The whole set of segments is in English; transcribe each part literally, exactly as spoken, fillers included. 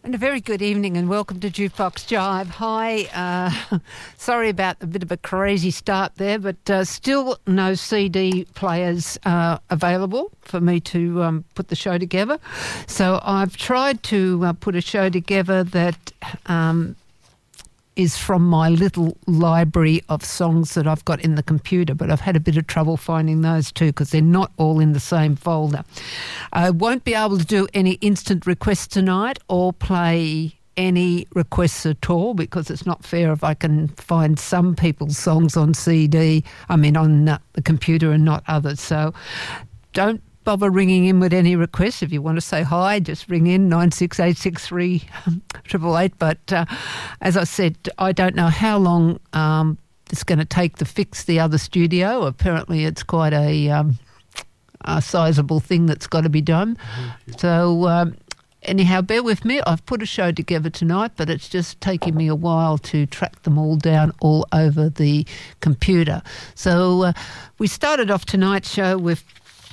And a very good evening and welcome to Jukebox Jive. Hi, uh, sorry about a bit of a crazy start there, but uh, still no C D players uh, available for me to um, put the show together. So I've tried to uh, put a show together that um, is from my little library of songs that I've got in the computer, but I've had a bit of trouble finding those too because they're not all in the same folder. I won't be able to do any instant requests tonight or play any requests at all because it's not fair if I can find some people's songs on C D, I mean on uh, the computer and not others. So don't bother ringing in with any requests. If you want to say hi, just ring in nine six eight six three triple eight. But uh, as I said, I don't know how long um, it's going to take to fix the other studio. Apparently it's quite a, um, a sizable thing that's got to be done. Mm-hmm. So um, anyhow, bear with me. I've put a show together tonight, but it's just taking me a while to track them all down all over the computer. So uh, we started off tonight's show with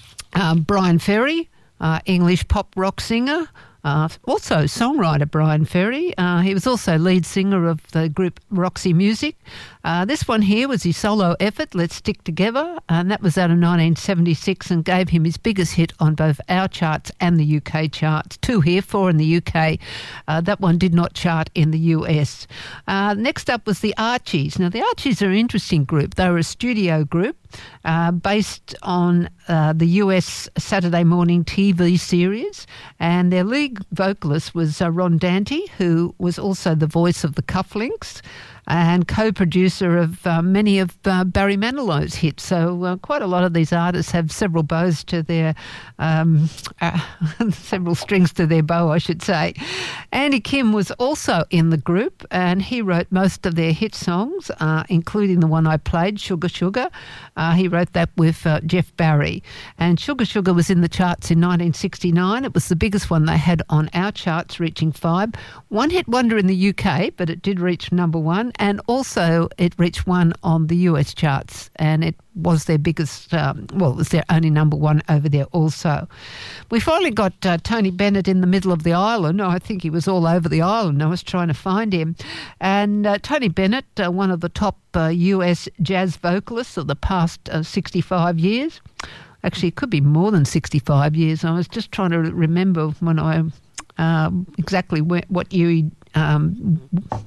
Um, Bryan Ferry, uh, English pop rock singer, uh, also songwriter Bryan Ferry. Uh, he was also lead singer of the group Roxy Music. Uh, this one here was his solo effort, Let's Stick Together, and that was out of nineteen seventy-six and gave him his biggest hit on both our charts and the U K charts. Two here, four in the U K. Uh, that one did not chart in the U S. Uh, next up was the Archies. Now, the Archies are an interesting group. They were a studio group uh, based on uh, the U S Saturday morning T V series, and their lead vocalist was uh, Ron Dante, who was also the voice of the Cufflinks and co-producer of uh, many of uh, Barry Manilow's hits. So uh, quite a lot of these artists have several bows to their, um, uh, several strings to their bow, I should say. Andy Kim was also in the group, and he wrote most of their hit songs, uh, including the one I played, Sugar Sugar. Uh, he wrote that with uh, Jeff Barry. And Sugar Sugar was in the charts in nineteen sixty-nine. It was the biggest one they had on our charts, reaching five. One hit wonder in the U K, but it did reach number one. And also it reached one on the U S charts, and it was their biggest, um, well, it was their only number one over there also. We finally got uh, Tony Bennett in the middle of the island. I think he was all over the island. I was trying to find him. And uh, Tony Bennett, uh, one of the top uh, U S jazz vocalists of the past uh, sixty-five years. Actually, it could be more than sixty-five years. I was just trying to remember when I, uh, exactly where, what year he... Um,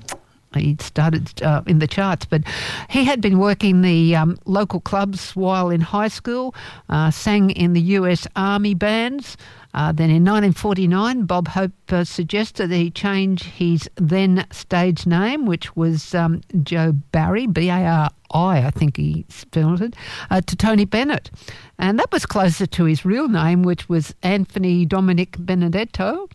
He started uh, in the charts, but he had been working the um, local clubs while in high school, uh, sang in the U S Army bands. Uh, then in nineteen forty-nine, Bob Hope uh, suggested that he change his then stage name, which was um, Joe Barry, B A R I, I think he spelled it, uh, to Tony Bennett. And that was closer to his real name, which was Anthony Dominic Benedetto.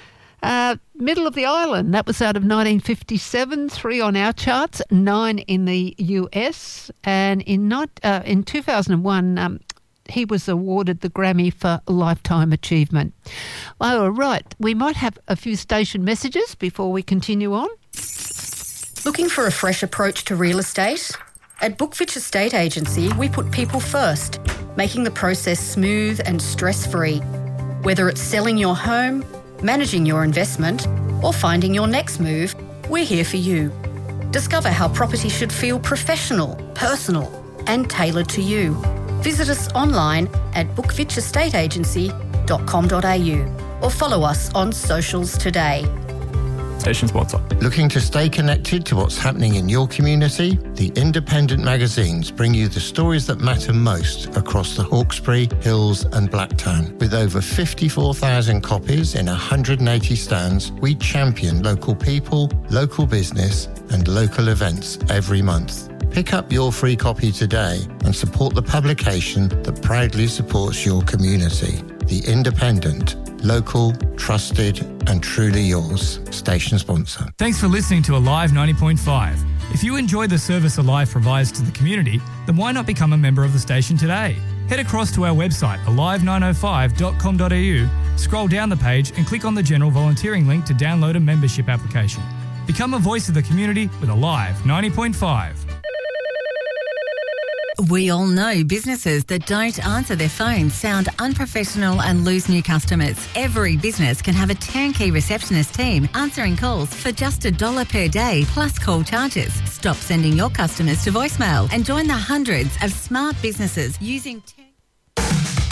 Uh, Middle of the Island, that was out of nineteen fifty-seven, three on our charts, nine in the U S. And in not, uh, in two thousand one, um, he was awarded the Grammy for Lifetime Achievement. Oh, right, we might have a few station messages before we continue on. Looking for a fresh approach to real estate? At Bookfitch Estate Agency, we put people first, making the process smooth and stress-free. Whether it's selling your home, managing your investment, or finding your next move, we're here for you. Discover how property should feel professional, personal, and tailored to you. Visit us online at bookfitch estate agency dot com dot a u or follow us on socials today. Station sponsor. Looking to stay connected to what's happening in your community? The Independent magazines bring you the stories that matter most across the Hawkesbury, Hills and Blacktown. With over fifty-four thousand copies in one hundred eighty stands, we champion local people, local business and local events every month. Pick up your free copy today and support the publication that proudly supports your community. The Independent. Local, trusted and truly yours. Station sponsor. Thanks for listening to Alive ninety point five. If you enjoy the service Alive provides to the community, then why not become a member of the station today? Head across to our website, alive nine oh five dot com dot a u, scroll down the page and click on the general volunteering link to download a membership application. Become a voice of the community with Alive ninety point five. We all know businesses that don't answer their phones sound unprofessional and lose new customers. Every business can have a turnkey receptionist team answering calls for just a dollar per day plus call charges. Stop sending your customers to voicemail and join the hundreds of smart businesses using turnkey